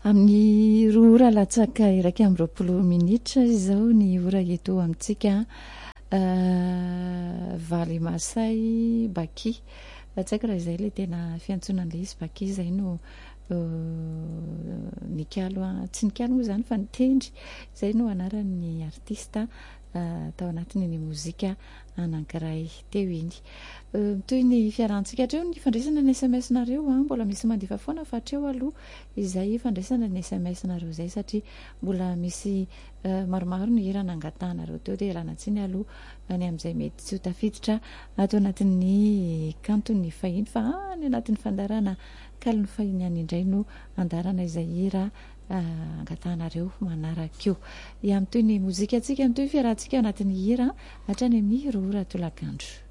amin'ny roa ora latsaka iraika amin'ny 20 minitra izao ny ora eto amintsika Valy Masay Baki. Latsaika raha izay le tena fiantsonan'le izy Baki izay no Nikalo tsy Nikalo moa zany fa nitendry izay no anaran'ny artista tao anatin'ny mozika anankiray teo iny. Toy ny fiarahantsika hatreo ny fandraisana ny SMS nareo mbola misy mandefa foana fa hatreo aloha izay fandraisana ny SMS nareo izay satria mbola misy maromaro ny hira nangatanareo teo dia lanatsiny aloha ny amin'izay mety tsy ho tafiditra ato anatin'ny kanton'ny fahiny fa ny anatin'ny fandarana kalony fahiny any indray no andarana izay hira angatanareo manarak'io. Amin'ny toy ny mozika antsika amin'ny toy ny fiarahantsika anatin'ny hira hatrany amin'ny roa ora tolakandro.